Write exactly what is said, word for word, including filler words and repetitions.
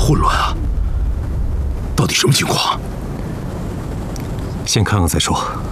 混乱啊！到底什么情况？ 先看看再说。